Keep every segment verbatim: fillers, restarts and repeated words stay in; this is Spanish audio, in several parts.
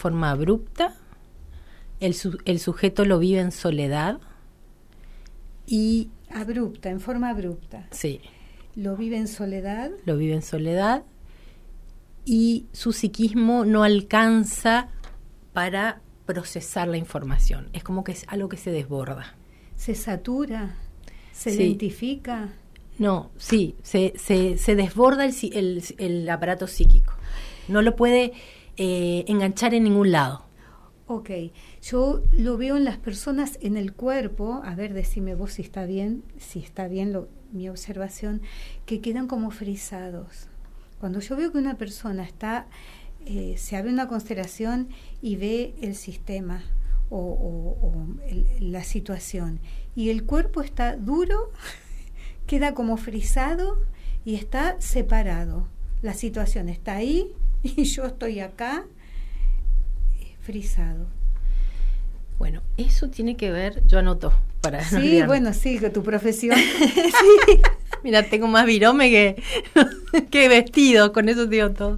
forma abrupta, el, su, el sujeto lo vive en soledad y... Abrupta, en forma abrupta. Sí. Lo vive en soledad. Lo vive en soledad y su psiquismo no alcanza para procesar la información. Es como que es algo que se desborda. ¿Se satura? ¿Se Sí. identifica? No, sí, se, se, se desborda el, el, el aparato psíquico. No lo puede eh, enganchar en ningún lado. Ok, yo lo veo en las personas, en el cuerpo, a ver, decime vos si está bien, si está bien lo, mi observación, que quedan como frisados. Cuando yo veo que una persona está, eh, se abre una constelación y ve el sistema o, o, o el, la situación, y el cuerpo está duro, queda como frisado y está separado. La situación está ahí y yo estoy acá, frisado. Bueno, eso tiene que ver, yo anoto para no Sí, olvidarme. bueno, sí, que tu profesión. Sí, mira, tengo más virome que, que vestido, con eso digo todo.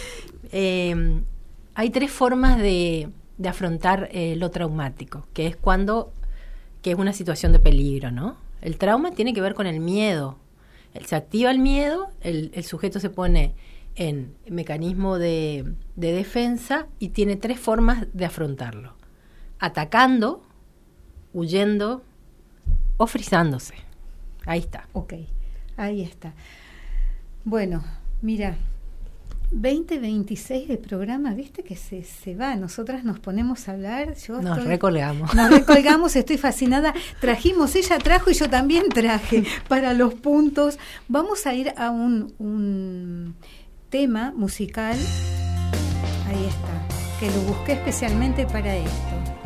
Eh, hay tres formas de, de afrontar eh, lo traumático, que es cuando, que es una situación de peligro, ¿no? El trauma tiene que ver con el miedo. El, se activa el miedo, el, el sujeto se pone en mecanismo de, de defensa y tiene tres formas de afrontarlo: atacando, huyendo o frisándose. Ahí está. Ok, ahí está. Bueno, mira, veinte veintiséis de programa, viste que se, se va, nosotras nos ponemos a hablar. Yo Nos estoy, recolgamos. Nos recolgamos, estoy fascinada. Trajimos, ella trajo y yo también traje para los puntos. Vamos a ir a un... un tema musical, ahí está, que lo busqué especialmente para esto.